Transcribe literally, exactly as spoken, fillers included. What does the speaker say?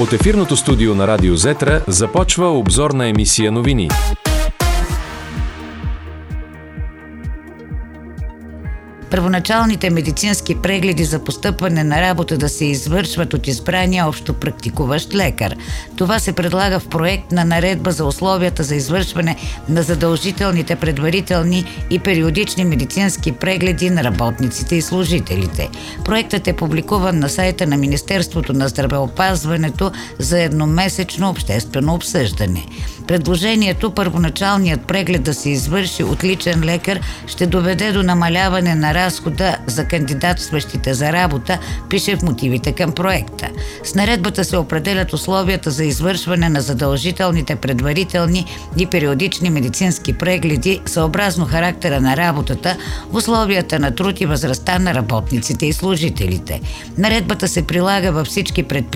От ефирното студио на Радио Зетра започва обзорна емисия новини. Първоначалните медицински прегледи за постъпване на работа да се извършват от избрания общо практикуващ лекар. Това се предлага в проект на наредба за условията за извършване на задължителните предварителни и периодични медицински прегледи на работниците и служителите. Проектът е публикуван на сайта на Министерството на здравеопазването за едномесечно обществено обсъждане. Предложението първоначалният преглед да се извърши от личен лекар ще доведе до намаляване на разхода за кандидатстващите за работа, пише в мотивите към проекта. С наредбата се определят условията за извършване на задължителните предварителни и периодични медицински прегледи съобразно характера на работата, условията на труд и възрастта на работниците и служителите. Наредбата се прилага във всички предприятия